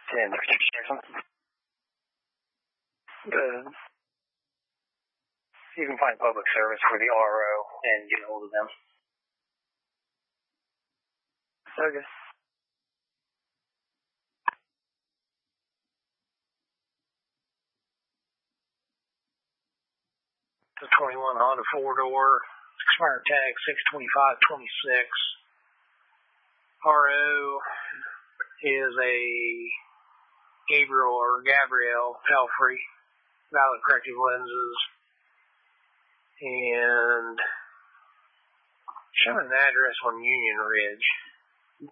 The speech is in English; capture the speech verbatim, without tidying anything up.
ten, Jackson. Good. You can find public service for the R O and get a hold of them. Okay. The twenty-one Honda four-door, expired tag six twenty-five twenty-six. R O is a Gabriel or Gabrielle Pelfrey, valid corrective lenses, and showing an address on Union Ridge.